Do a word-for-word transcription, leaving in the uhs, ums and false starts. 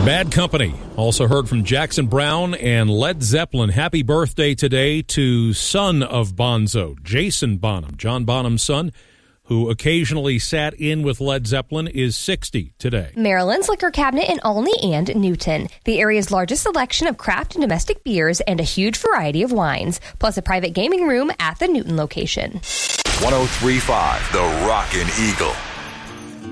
Bad Company. Also heard from Jackson Browne and Led Zeppelin. Happy birthday today to son of Bonzo, Jason Bonham, John Bonham's son, who occasionally sat in with Led Zeppelin, is sixty today. Maryland's liquor cabinet in Olney and Newton. The area's largest selection of craft and domestic beers and a huge variety of wines, plus a private gaming room at the Newton location. one oh three point five The Rockin' Eagle.